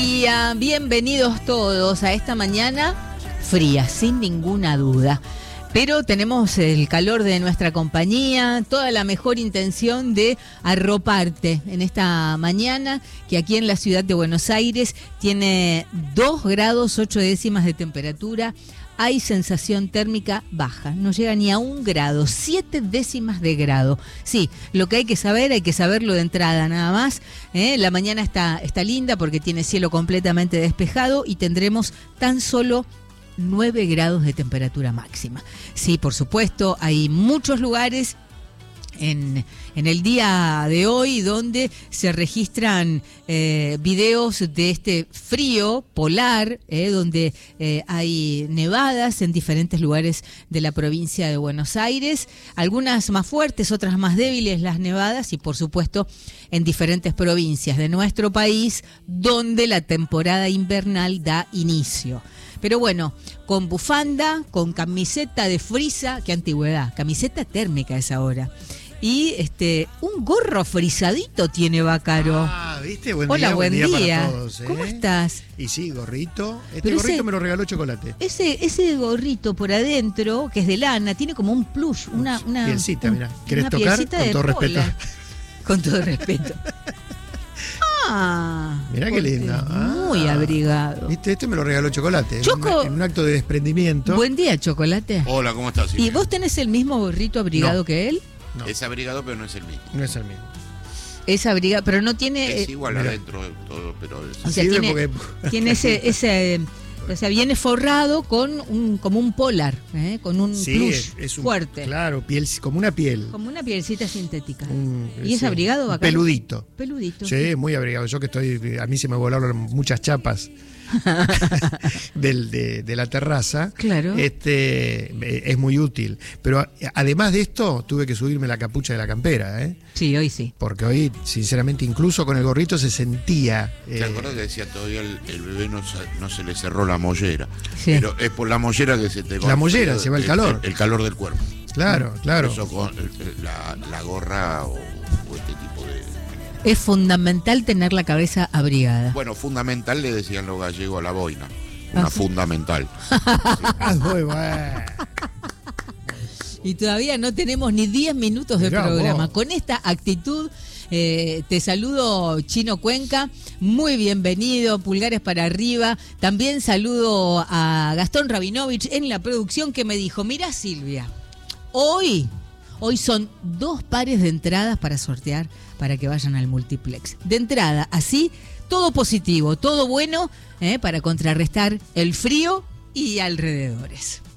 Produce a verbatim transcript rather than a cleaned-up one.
Día, bienvenidos todos a esta mañana fría, sin ninguna duda. Pero tenemos el calor de nuestra compañía, toda la mejor intención de arroparte en esta mañana, que aquí en la ciudad de Buenos Aires tiene dos grados ocho décimas de temperatura. Hay sensación térmica baja, no llega ni a un grado, siete décimas de grado. Sí, lo que hay que saber, hay que saberlo de entrada nada más. ¿eh? La mañana está, está linda porque tiene cielo completamente despejado y tendremos tan solo nueve grados de temperatura máxima. Sí, por supuesto, hay muchos lugares en, en el día de hoy donde se registran eh, videos de este frío polar, eh, donde eh, hay nevadas en diferentes lugares de la provincia de Buenos Aires, algunas más fuertes, otras más débiles las nevadas y por supuesto en diferentes provincias de nuestro país donde la temporada invernal da inicio. Pero bueno, con bufanda, con camiseta de frisa, qué antigüedad, camiseta térmica es ahora. Y este un gorro frisadito tiene Bácaro. Ah, ¿viste? Buen Hola, día, buen día. buen día para todos, ¿eh? ¿Cómo estás? Y sí, gorrito. Este Pero gorrito ese, me lo regaló Chocolate. Ese ese gorrito por adentro, que es de lana, tiene como un plush, una... una pielcita, un, mira. ¿Querés una tocar? Con todo pola. respeto. Con todo respeto. Ah, mirá qué lindo. Muy Ah, abrigado. ¿Viste? Este me lo regaló Chocolate. Choco, en, un, en un acto de desprendimiento. Buen día, Chocolate. Hola, ¿cómo estás? ¿Y vos tenés el mismo gorrito abrigado No. que él? No. Es abrigado, pero no es el mismo. No es el mismo. Es abrigado, pero no tiene... Es igual mira. adentro de todo, pero es... O sea, Sirve tiene, porque- tiene ese... ese o sea, viene forrado con un como un polar, ¿eh? Con un Sí, plush es, es un, fuerte. Claro, piel, como una piel. Como una pielcita sintética. Un- ¿Y es sí, abrigado, un Bácaro? peludito. Peludito. Sí, muy abrigado. Yo que estoy, a mí se me volaron muchas chapas del, de, de la terraza. Claro. Este es muy útil. Pero además de esto, tuve que subirme la capucha de la campera, ¿eh? Sí, hoy sí. Porque hoy, sinceramente, incluso con el gorrito se sentía. ¿Te eh, acuerdas que decía todavía el, el bebé no se, no se le cerró la mollera? Sí. Pero es por la mollera que se te va. La mollera, se va el calor. El, el calor del cuerpo. Claro, claro. Por eso con el- la, la gorra o, o este tipo de... Es fundamental tener la cabeza abrigada. Bueno, fundamental le decían los gallegos a la boina. Una Ah, sí. fundamental. Ah, muy bueno. Y todavía no tenemos ni diez minutos de Mirá programa. vos. Con esta actitud, eh, te saludo, Chino Cuenca. Muy bienvenido, pulgares para arriba. También saludo a Gastón Rabinovich en la producción que me dijo, mirá Silvia, hoy, hoy son dos pares de entradas para sortear para que vayan al multiplex. De entrada, así, todo positivo, todo bueno, eh, para contrarrestar el frío y alrededores.